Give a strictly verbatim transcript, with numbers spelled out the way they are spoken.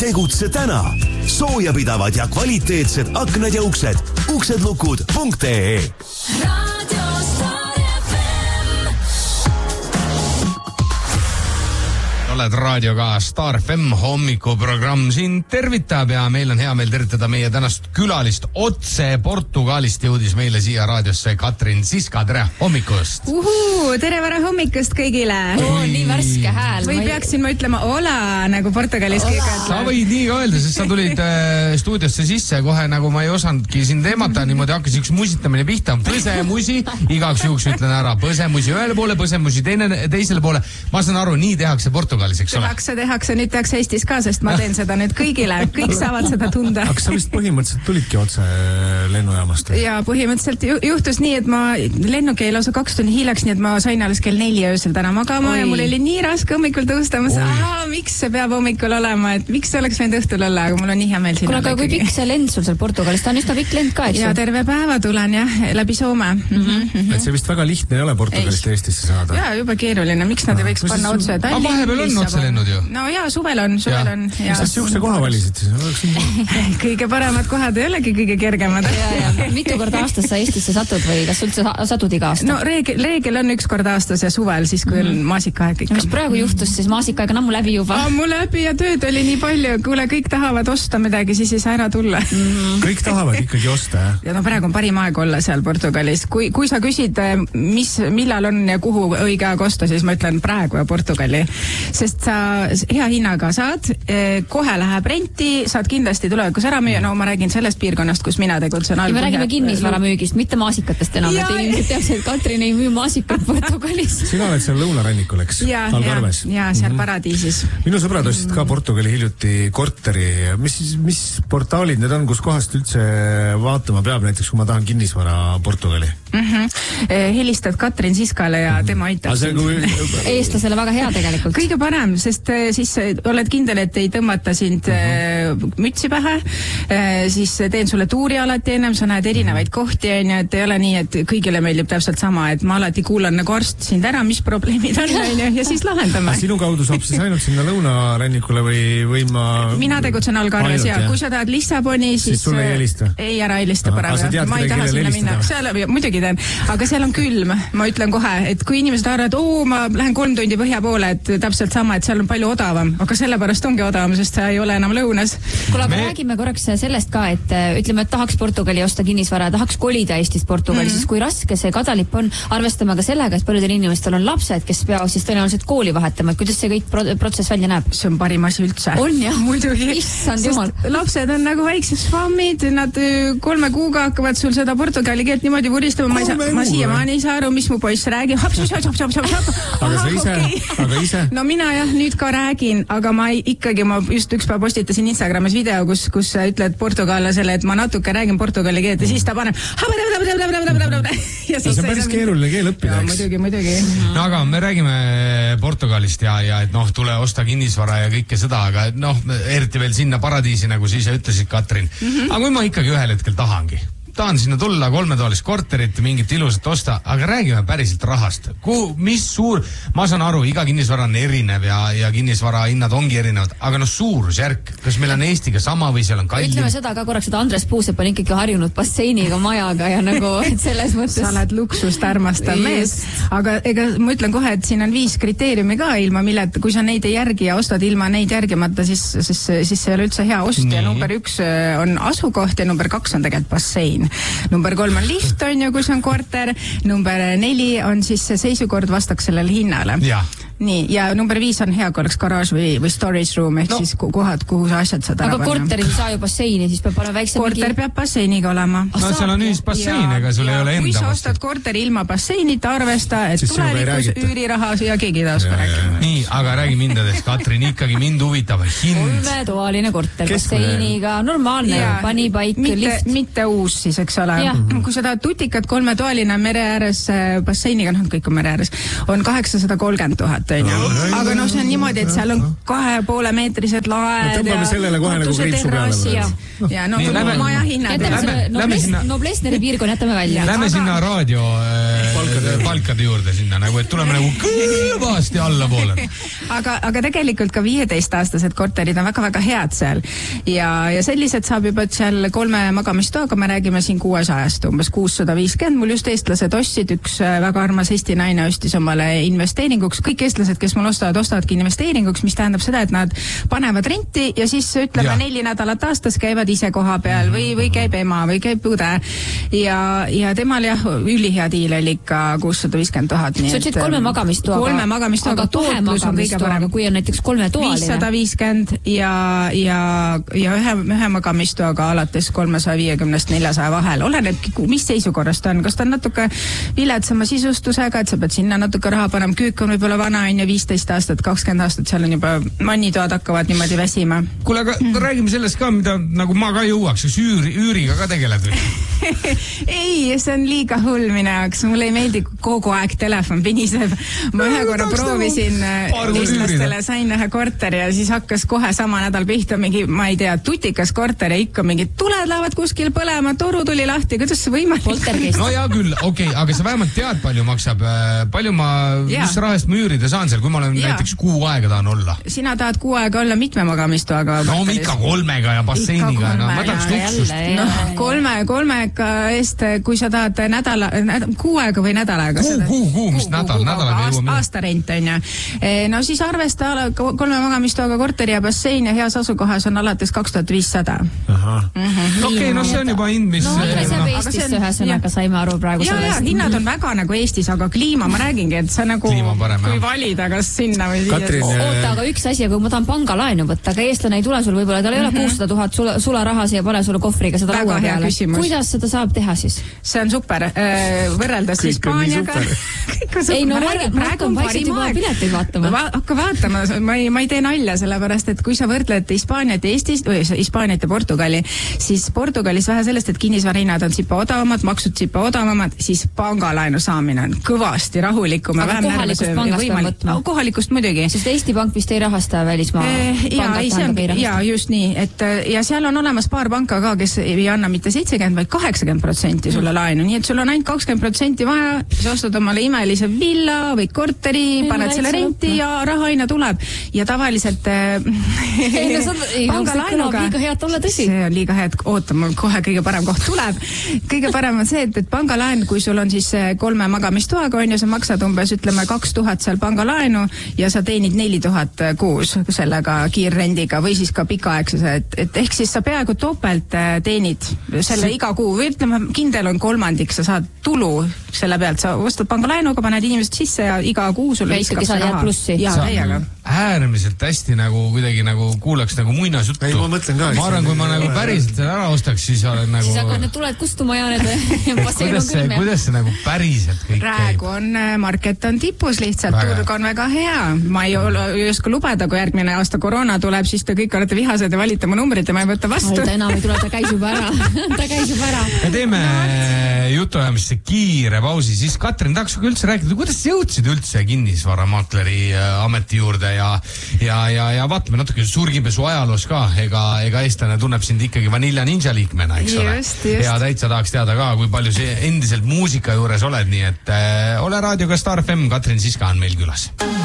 Tegutse täna. Soojapidavad ja kvaliteetsed aknad ja uksed. uksedlukud punkt ee. Oled raadioga Star F M hommikuprogramm siin tervitab ja meil on hea meel tervitada meie tänast külalist otse Portugalist jõudis meile siia raadiosse Katrin Siska, tere hommikust! Uhuu, tere vara hommikust kõigile! Oo, nii värske hääl. Või peaksin ma ütlema hola, nagu Portugalis kõik ütleb. Sa võid nii öelda, sest sa tulid äh, stuudiosse sisse kohe, nagu ma ei osanudki sind teemata, niimoodi hakkas üks musitamine pihta. Põsemusi, igaks juhuks ütlen ära, põsemusi ühele poole, põsemusi teine, teisele poole. Ma saan aru, nii tehakse Portugalis. Tehakse, tehakse, nüüd tehakse Eestis ka, sest ma teen seda nüüd kõigile, kõik saavad seda tunda. Aga sa vist põhimõtteliselt tulidki otse lennujaamast? Ja põhimõtteliselt juhtus nii, et ma lennuk jäi lausa kaks tundi hiljaks, nii et ma sain alles kell neli öösel täna magama Oi. Ja mul oli nii raske hommikul tõusta, ma sain, miks see peab hommikul olema, et miks see oleks võinud õhtul olla, aga mul on nii hea meel siin. Kuna aga kui pikk see lend sul seal Portugalis, ta on üsna pikk lend ka, eks? Ja terve päeva tulen jah, läbi Soome. Mm-hmm. Et see vist väga lihtne ei ole Portugalist Eestisse saada. Ja juba keeruline, miks nad ei võiks panna otse Tallinn? Otselennud ju. No jaa, suvel on, suvel ja. on. Mis sa siukse koha valisid siis? Kõige paremad kohad ei olegi kõige kergemad. Ja, ja. Mitu korda aastas sa Eestisse satud või kas üldse satud iga aasta? No reegel, reegel on üks kord aastas ja suvel, siis kui on maasikaeg ikka. Mis praegu juhtus, siis maasikaeg on ammu läbi juba. Ammu läbi ja tööd oli nii palju. Kuule, kõik tahavad osta midagi, siis ei saa ära tulla. Mm-hmm. Kõik tahavad ikkagi osta, jah? Ja no praegu on parim aeg olla seal Portugalis. Kui, kui sa küsid, mis, millal on ja kuhu õige aeg osta, siis ma ütlen praegu ja Portugali. Sest sa hea hinnaga saad, kohe läheb renti, saad kindlasti tulevikus ära müüa, no ma räägin sellest piirkonnast, kus mina tegutsen. Ja me räägime kinnisvara müügist, mitte maasikatest enam, et inimesed teab, et Katrin ei müü maasikat Portugalis. Sina oled seal lõunarannikul, eks? Ja, ja, ja seal mm-hmm. paradiisis. Minu sõbrad ostsid ka Portugali hiljuti korteri. Mis, mis portaalid need on, kus kohast üldse vaatama peab, näiteks kui ma tahan kinnisvara Portugali? Mm-hmm. Helistad Katrin Siskale ja tema aitab sind. Kui... Eestlasele väga hea tegelikult. Kõige parem, sest siis oled kindel, et ei tõmmata sind mm-hmm. mütsi pähe, siis teen sulle tuuri alati ennem, sa näed erinevaid kohti, et ei ole nii, et kõigile meeldib täpselt sama, et ma alati kuulan nagu arst sind ära, mis probleemid on, ja siis lahendame. Sinu kaudu saab siis ainult sinna lõunarannikule või, või ma... Mina tegutsen Algarves ja kui sa tahad Lissaboni, siis... Siis sulle ei helista? Ei, ära helista praegu. Ma ei taha sinna minna. Seal, muidugi teen, aga seal on külm, ma ütlen kohe, et kui inimesed arvavad, oo, ma lähen kolm tundi põhja poole, et täpselt sama, et seal on palju odavam, aga sellepärast ongi odavam, sest sa ei ole enam lõunas. Kuule, aga Me... räägime korraks sellest ka, et ütleme, et tahaks Portugali osta kinnisvara, tahaks kolida Eestist Portugali, mm-hmm. siis kui raske see kadalip on, arvestama ka sellega, et paljudel inimestel on lapsed, kes peavad siis tõenäoliselt kooli vahetama, et kuidas see kõik pro- protsess välja näeb? See on parim asi üldse. On jah? Muidugi. Issand jumal. Lapsed on nagu väiksed svammid, nad kolme kuuga hakkavad sul seda portugali keelt niimoodi vuristama, ma, ei saa, ma siiamaani ei saa aru, mis mu poiss räägib. Aga sa ise, aga ise? No mina jah, nüüd ka räägin, aga ma ei, ikkagi ma just üks päev postitasin Instagramis video, kus, kus ütled portugallasele, et ma natuke räägin portugali keelt ja siis ta paneb ja siis see on päris keeruline keel õppida, eks? Muidugi, muidugi. No aga me räägime Portugalist ja, ja et noh, tule osta kinnisvara ja kõike seda, aga noh, eriti veel sinna paradiisi, nagu sa ise ütlesid, Katrin. Mm-hmm. Aga kui ma ikkagi ühel hetkel tahangi tahan sinna tulla kolmetoalist korterit, mingit ilusat osta, aga räägime päriselt rahast. Kuhu, mis suur, ma saan aru, iga kinnisvara on erinev ja, ja kinnisvara hinnad ongi erinevad, aga noh, suurusjärk, kas meil on Eestiga sama või seal on kallim? Ütleme seda ka korraks, et Andres Puusepp on ikkagi harjunud basseiniga, majaga ja nagu, et selles mõttes... Sa oled luksust armastav mees, aga ega ma ütlen kohe, et siin on viis kriteeriumi ka ilma, mille, kui sa neid ei järgi ja ostad ilma neid järgimata, siis, siis, siis see ei ole üldse hea ost ja number üks on asukoht ja number kaks on tegelikult bassein. Number kolm on lift, on ju, kus on korter. Number neli on siis see seisukord vastaks sellele hinnale. Ja. Nii, ja number viis on hea, kui oleks garaaž või, või storage room, ehk no. siis kohad, kuhu sa asjad saad ära panna. Aga korteris ei saa ju basseini, siis peab olema väikse korter mingi... peab basseiniga olema. No ah, seal on ühis bassein, ega sul ja, ei ole enda kui sa ostad korteri ilma basseinita, arvesta, et siis tulevikus üüriraha ja keegi ei taoska rääkima. Nii, aga räägi mindadest, Katrin, ikkagi mind huvitab hind. Kolmetoaline korter basseiniga, normaalne, pani paik, mitte, lift. Mitte uus siis, eks ole. Mm-hmm. Kui sa tahad tutikat kolmetoaline mere ääres basseiniga, noh, kõik on mere ääres, on kaheksasada kolmkümmend tuhat. onju. aga noh, see on niimoodi, et seal on kahe poole meetrised laed no, ja kortuse terrassi ja, ja no, Nii, läme, maja hinnad. Noblessneri piirkonna jätame välja. Lähme aga... sinna raadio äh, palkade, palkade juurde sinna, nagu, et tuleme nagu kõvasti allapoole. aga, aga tegelikult ka viieteistaastased korterid on väga-väga head seal. Ja, ja sellised saab juba seal kolme magamistoaga, me räägime siin kuuesajast, umbes kuussada viiskümmend. Mul just eestlased ostsid, üks väga armas Eesti naine ostis omale investeeringuks. Kõik eestlased, kes mul ostavad, ostavadki investeeringuks, mis tähendab seda, et nad panevad renti ja siis ütleme ja. neli nädalat aastas käivad ise koha peal või, või käib ema või käib õde. Ja, ja temal jah, ülihea diil oli ikka kuussada viiskümmend tuhat. Sa ütlesid kolme magamistoaga. Kolme magamistoaga. Tootlus on kõige parem, kui on näiteks kolme toaline. viissada viiskümmend ja, ja, ja ühe, ühe magamistoaga alates kolmesaja viiekümnest neljasaja vahel. Olenebki, mis seisukorrast on. Kas ta on natuke viletsama sisustusega, et sa pead sinna natuke raha panema. Küük on võib-olla vana on ja viisteist aastat, kakskümmend aastat, seal on juba mannitoad hakkavad niimoodi väsima. Kuule, aga mm. räägime sellest ka, mida nagu ma ka jõuaks, kas üüri, üüriga ka tegeled või? ei, see on liiga hull mine jaoks. Mulle ei meeldi kogu aeg telefon piniseb. Ma ühe korra proovisin eestlastele, sain ühe korteri ja siis hakkas kohe sama nädal pihta mingi, ma ei tea, tutikas korter ja ikka mingid tuled lähevad kuskil põlema, toru tuli lahti, kuidas see võimalik? No hea küll, okei okay,, aga sa vähemalt tead, palju maksab, palju ma, ja. mis rahast ma üürida saan seal, kui ma olen ja. näiteks kuu aega tahan olla? Sina tahad kuu aega olla mitme magamistoaga? No ikka kolmega ja basseiniga, no ma tahaks luksust. No, kolme, kolmega eest, kui sa tahad nädala, kuu aega või nädala aega. Kuu, kuu, kuu, mis nädal, nädalaga jõuame. Aasta rent on ja. No siis arvesta kolme magamistoaga korteri ja bassein ja heas asukohas on alates kaks tuhat viissada. Mm-hmm. okei okay,, no see on juba hind, mis... No, no see on Eestis ühesõnaga, saime aru praegu ja, sellest. Ja, hinnad on väga nagu Eestis, aga kliima, ma räägingi, et see nagu, parem, kui valida, kas sinna või Katrin, siia. Oota, aga üks asi, kui ma tahan pangalaenu võtta, aga eestlane ei tule sul võib-olla, tal ei ole kuussada tuhat sula, sula raha siia pane sulle kohvriga seda laua peale. Kuidas seda saab teha siis? See on super. Võrreldes Hispaaniaga. ei, no praegu on vaikselt juba pileteid vaatama. Va hakka vaatama, ma ei, ma ei tee nalja, sellepärast, et kui sa võrdled Hispaaniat ja Eestis, või Hispaaniat ja Portugali, siis Portugalis vähe sellest, et kinnisvarahinnad on tsipa odavamad, maksud tsipa odavamad, siis pangalaenu saamine on kõvasti rahulikum. Aga kohalikust pangast peab võtma? No, kohalikust muidugi. Sest Eesti Pank vist ei rahasta välismaa eh, pangad ja, tähendab ei rahasta. Ja, just nii. Et, ja seal on olemas paar panka ka, kes ei anna mitte seitsekümmend, vaid kaheksakümmend protsenti sulle laenu. Nii et sul on ainult kakskümmend protsenti vaja, sa ostad omale imelise villa või korteri, ei, paned selle renti ja raha aina tuleb. Ja tavaliselt ei, no, sad, ei, pangalaenuga liiga head olla tõsi. See on liiga head, oota, mul kohe kõige parem koht tuleb. Kõige parem on see, et, et pangalaen, kui sul on siis kolme magamistoaga on ja sa maksad umbes, ütleme, kaks tuhat seal pangalaenu ja sa teenid neli tuhat kuus sellega kiirrendiga või siis ka pikaaegsese, et, et ehk siis sa peaaegu topelt teenid selle see... iga kuu või ütleme, kindel on kolmandik, sa saad tulu selle pealt, sa ostad pangalaenuga, paned inimesed sisse ja iga kuu sulle viskab see raha. Ja, täiega. Äärmiselt hästi nagu kuidagi nagu kuulaks nagu muinasjuttu. Ei, ma mõtlen ka. Ma arvan, kui ma nagu päriselt selle ära ostaks, siis olen nagu... Siis hakkavad need tuled kustuma ja need kuidas, see, kuidas see nagu päriselt kõik Praegu käib? On, market on tipus lihtsalt, turg on väga hea. Ma ei, ei oska lubada, kui järgmine aasta koroona tuleb, siis te kõik olete vihased ja valite mu numbrit ja ma ei võta vastu. Ta enam ei tule, ta käis juba ära. ta käis juba ära. Me teeme jutuajamisse kiire pausi, siis Katrin, tahaks üldse rääkida, kuidas jõudsid üldse kinnisvaramakleri ameti juurde ja, ja, ja, ja vaatame natuke surgipesu ajaloos ka, ega, ega eestlane tunneb sind ikkagi Vanilla Ninja liikmena, eks ole. Just, just. Ja täitsa tahaks teada ka, kui palju see endiselt muusika juures oled, nii et äh, ole raadioga Star F M, Katrin Siska on meil külas.